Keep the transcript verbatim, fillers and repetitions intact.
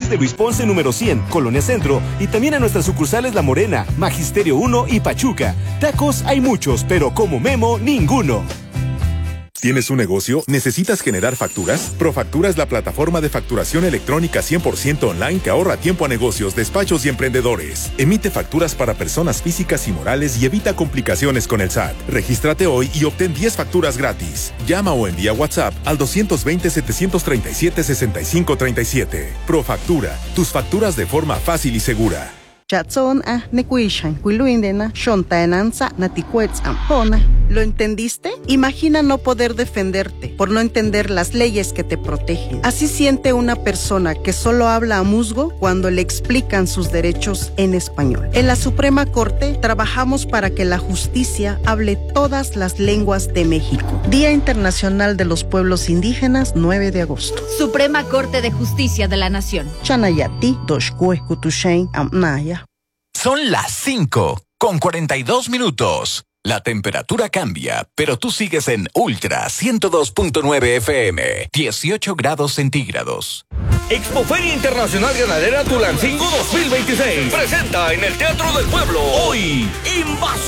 de Luis Ponce número cien, Colonia Centro, y también en nuestras sucursales La Morena, Magisterio uno y Pachuca. Tacos hay muchos, pero como Memo, ninguno. ¿Tienes un negocio? ¿Necesitas generar facturas? Profactura es la plataforma de facturación electrónica cien por ciento online que ahorra tiempo a negocios, despachos y emprendedores. Emite facturas para personas físicas y morales y evita complicaciones con el S A T. Regístrate hoy y obtén diez facturas gratis. Llama o envía WhatsApp al dos dos cero, siete tres siete, seis cinco tres siete. Profactura, tus facturas de forma fácil y segura. Chatson a nekuishan kuiluindena shontaenanza naticuets ampona. ¿Lo entendiste? Imagina no poder defenderte por no entender las leyes que te protegen. Así siente una persona que solo habla a musgo cuando le explican sus derechos en español. En la Suprema Corte trabajamos para que la justicia hable todas las lenguas de México. Día Internacional de los Pueblos Indígenas, nueve de agosto. Suprema Corte de Justicia de la Nación. Chanayati, Doshkue, Kutushain, Amnaya. Son las cinco con cuarenta y dos minutos. La temperatura cambia, pero tú sigues en Ultra ciento dos punto nueve F M, dieciocho grados centígrados. Expoferia Internacional Ganadera Tulancingo dos mil veintiséis presenta en el Teatro del Pueblo hoy Invasor.